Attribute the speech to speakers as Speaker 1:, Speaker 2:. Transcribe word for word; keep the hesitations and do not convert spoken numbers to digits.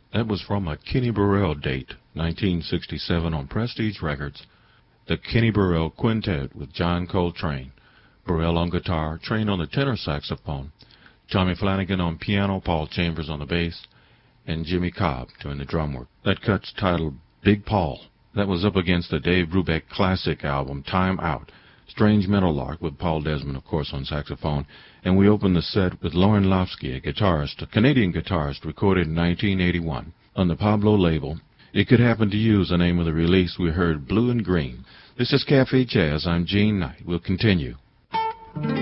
Speaker 1: That was from a Kenny Burrell date, nineteen sixty-seven, on Prestige Records. The Kenny Burrell Quintet with John Coltrane. Burrell on guitar, Train on the tenor saxophone, Tommy Flanagan on piano, Paul Chambers on the bass, and Jimmy Cobb doing the drum work. That cut's titled Big Paul. That was up against the Dave Brubeck classic album, Time Out. Strange Meadowlark with Paul Desmond, of course, on saxophone. And we opened the set with Lauren Lofsky, a guitarist, a Canadian guitarist, recorded in nineteen eighty-one. On the Pablo label, It Could Happen to You is the name of the release. We heard Blue and Green. This is Cafe Jazz. I'm Gene Knight. We'll continue.